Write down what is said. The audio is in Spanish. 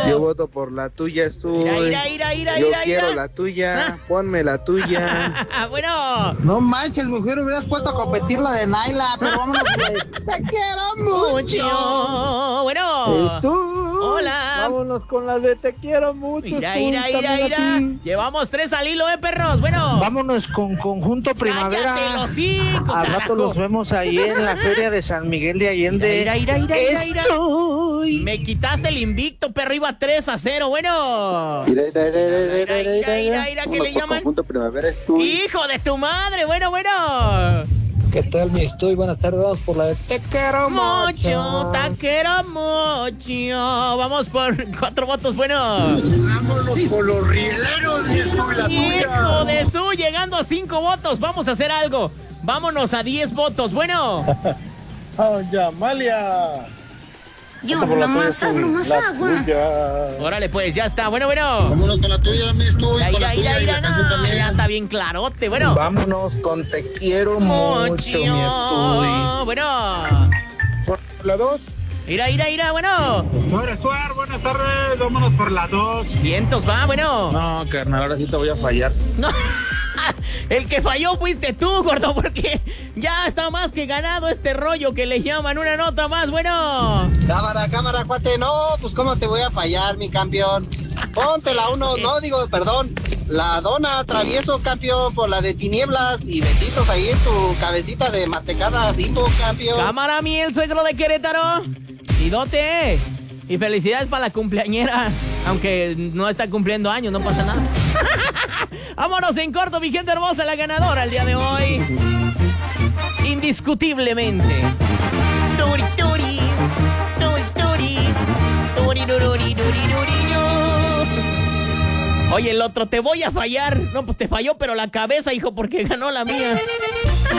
Yo voto por la tuya, estoy. Yo quiero la tuya, ponme la tuya. Bueno. No manches, mujer, hubieras puesto a competir la de Naila, pero vámonos, güey. Te quiero mucho. Bueno. Hola. Vámonos con la de te quiero mucho. Mira. Llevamos 3 al hilo, perros. Bueno. Vámonos con Conjunto Primavera. Cállate el hocico, Al rato carajo. los vemos ahí en la feria de San Miguel de Allende. Mira. Me quitaste el invicto, perro. Iba 3-0. Bueno. Mira, ¿qué le llaman? Conjunto Primavera es tú. Hijo de tu madre. Bueno. ¿Qué tal, mi estoy? Buenas tardes, vamos por la de te quiero mucho. Te quiero mucho. Vamos por 4 votos, bueno. Vámonos con los rieleros, mi estoy, la Hijo de su, llegando a 5 votos. Vamos a hacer algo. Vámonos a 10 votos, bueno. Amalia. Yo, nomás agua. Órale, pues, ya está. Bueno. Vámonos con la tuya, mi estoy. Ya está bien clarote, bueno. Vámonos con te quiero mucho, mi estoy. Bueno. Por la 2. Mira, bueno. Stuart, buenas tardes, vámonos por la 2. Cientos va, bueno. No, carnal, ahora sí te voy a fallar. No. El que falló fuiste tú, gordo, porque ya está más que ganado este rollo que le llaman una nota más, bueno. Cámara, cuate, no, pues cómo te voy a fallar, mi campeón. Ponte la 1, la dona travieso, campeón, por la de tinieblas y besitos ahí en tu cabecita de mantecada Bimbo, campeón. Cámara, miel, suegro de Querétaro. Y dote. Y felicidades para la cumpleañera, aunque no está cumpliendo años, no pasa nada. Vámonos en corto, mi gente hermosa, la ganadora el día de hoy. Indiscutiblemente. Turi. Oye, el otro, te voy a fallar. No, pues te falló, pero la cabeza, hijo, porque ganó la mía.